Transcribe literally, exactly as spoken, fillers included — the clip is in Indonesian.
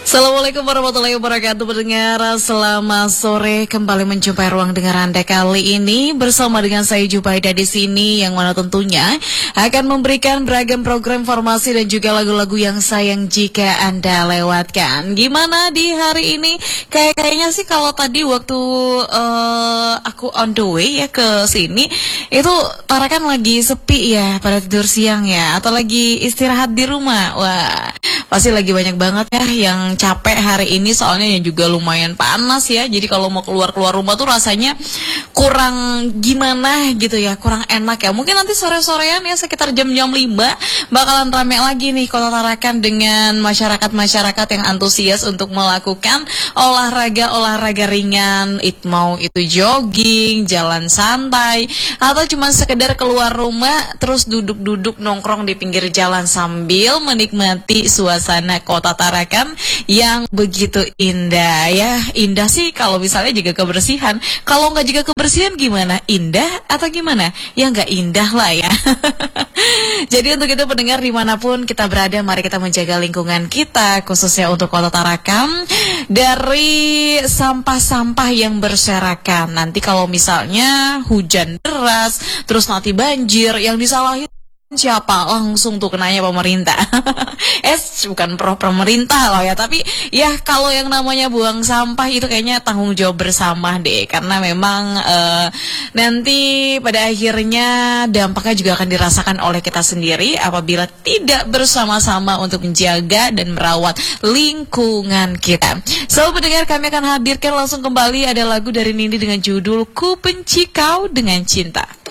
Assalamualaikum warahmatullahi wabarakatuh. Pendengar, selamat sore, kembali menjumpai ruang dengar Anda kali ini bersama dengan saya Jubaida di sini, yang mana tentunya akan memberikan beragam program informasi dan juga lagu-lagu yang sayang jika Anda lewatkan. Gimana di hari ini? Kayak kayaknya sih kalau tadi waktu uh, aku on the way ya ke sini, itu Tarakan lagi sepi ya, pada tidur siang ya, atau lagi istirahat di rumah. Wah, pasti lagi banyak banget ya yang capek hari ini, soalnya ya juga lumayan panas ya. Jadi kalau mau keluar-keluar rumah tuh rasanya kurang gimana gitu ya, kurang enak ya. Mungkin nanti sore-sorean ya sekitar jam-jam lima bakalan rame lagi nih Kota Tarakan dengan masyarakat-masyarakat yang antusias untuk melakukan olahraga-olahraga ringan. It mau itu jogging, jalan santai, atau cuma sekedar keluar rumah terus duduk-duduk nongkrong di pinggir jalan sambil menikmati suasana Kota Tarakan yang begitu indah ya. Indah sih kalau misalnya juga kebersihan. Kalau nggak juga kebersihan gimana? Indah atau gimana? Ya nggak indah lah ya. Jadi untuk itu pendengar dimanapun kita berada, mari kita menjaga lingkungan kita, khususnya untuk Kota Tarakan, dari sampah-sampah yang berserakan. Nanti kalau misalnya hujan deras, terus nanti banjir, yang disalahin siapa? Langsung tuh kenanya pemerintah. eh bukan pro pemerintah loh ya, tapi ya kalau yang namanya buang sampah itu kayaknya tanggung jawab bersama deh, karena memang uh, nanti pada akhirnya dampaknya juga akan dirasakan oleh kita sendiri apabila tidak bersama-sama untuk menjaga dan merawat lingkungan kita. So pendengar, kami akan hadirkan langsung kembali ada lagu dari Nindi dengan judul Ku Benci Kau Dengan Cinta.